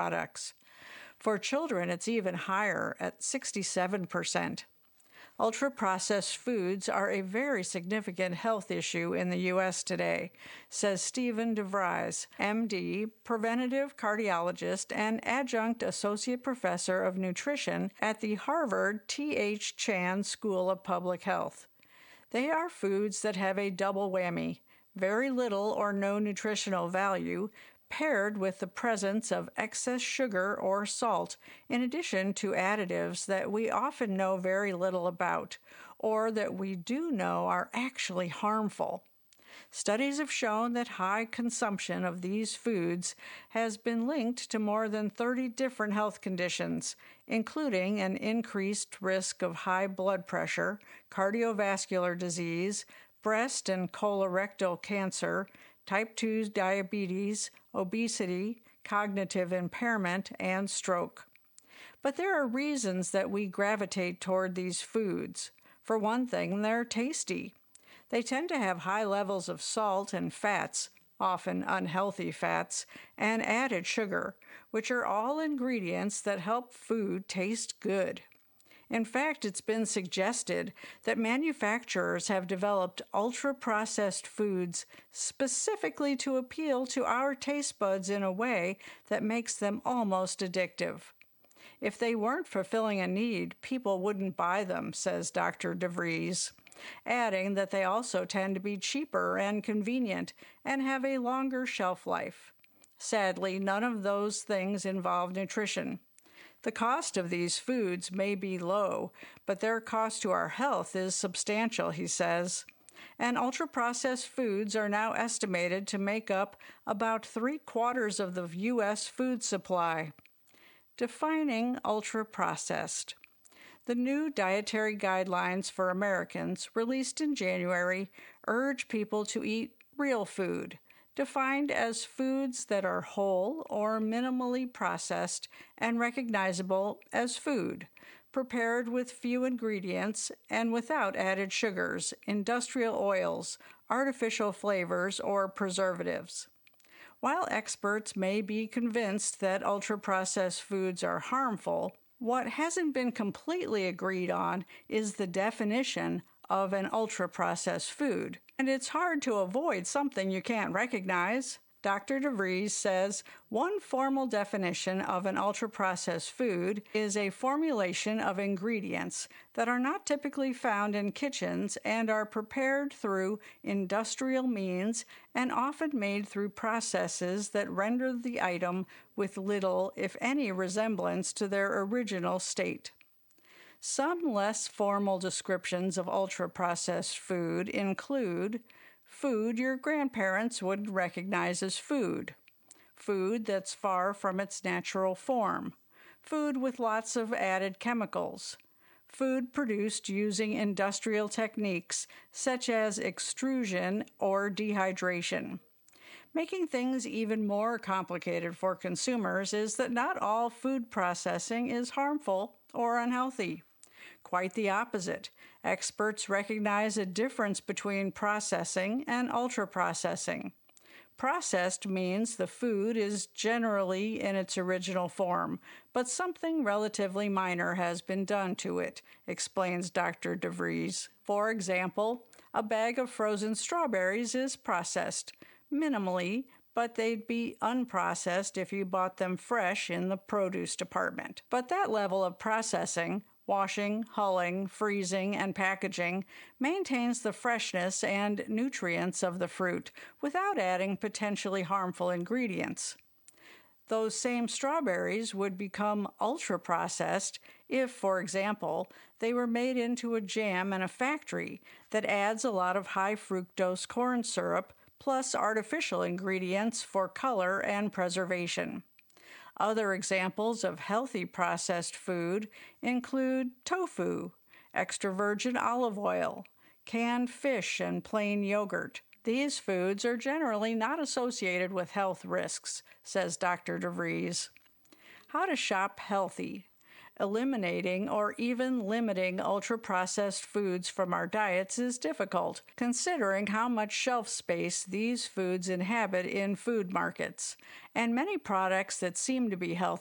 products. For children, it's even higher at 67%. Ultra-processed foods are a very significant health issue in the U.S. today, says Stephen DeVries, MD, preventative cardiologist and adjunct associate professor of nutrition at the Harvard T.H. Chan School of Public Health. They are foods that have a double whammy, very little or no nutritional value, paired with the presence of excess sugar or salt, in addition to additives that we often know very little about, or that we do know are actually harmful. Studies have shown that high consumption of these foods has been linked to more than 30 different health conditions, including an increased risk of high blood pressure, cardiovascular disease, breast and colorectal cancer, type 2 diabetes, obesity, cognitive impairment, and stroke. But there are reasons that we gravitate toward these foods. For one thing, they're tasty. They tend to have high levels of salt and fats, often unhealthy fats, and added sugar, which are all ingredients that help food taste good. In fact, it's been suggested that manufacturers have developed ultra-processed foods specifically to appeal to our taste buds in a way that makes them almost addictive. If they weren't fulfilling a need, people wouldn't buy them, says Dr. DeVries, adding that they also tend to be cheaper and convenient and have a longer shelf life. Sadly, none of those things involve nutrition. The cost of these foods may be low, but their cost to our health is substantial, he says. And ultra-processed foods are now estimated to make up about 3/4 of the U.S. food supply. Defining ultra-processed. The new dietary guidelines for Americans, released in January, urge people to eat real food, defined as foods that are whole or minimally processed and recognizable as food, prepared with few ingredients and without added sugars, industrial oils, artificial flavors, or preservatives. While experts may be convinced that ultra-processed foods are harmful, what hasn't been completely agreed on is the definition of an ultra-processed food. And it's hard to avoid something you can't recognize. Dr. DeVries says one formal definition of an ultra-processed food is a formulation of ingredients that are not typically found in kitchens and are prepared through industrial means and often made through processes that render the item with little, if any, resemblance to their original state. Some less formal descriptions of ultra-processed food include food your grandparents wouldn't recognize as food, food that's far from its natural form, food with lots of added chemicals, food produced using industrial techniques such as extrusion or dehydration. Making things even more complicated for consumers is that not all food processing is harmful or unhealthy. Quite the opposite. Experts recognize a difference between processing and ultra-processing. Processed means the food is generally in its original form, but something relatively minor has been done to it, explains Dr. DeVries. For example, a bag of frozen strawberries is processed, minimally, but they'd be unprocessed if you bought them fresh in the produce department. But that level of processing, washing, hulling, freezing, and packaging, maintains the freshness and nutrients of the fruit without adding potentially harmful ingredients. Those same strawberries would become ultra-processed if, for example, they were made into a jam in a factory that adds a lot of high fructose corn syrup plus artificial ingredients for color and preservation. Other examples of healthy processed food include tofu, extra virgin olive oil, canned fish, and plain yogurt. These foods are generally not associated with health risks, says Dr. DeVries. How to shop healthy. eliminating or even limiting ultra-processed foods from our diets is difficult, considering how much shelf space these foods inhabit in food markets. And many products that seem to be healthy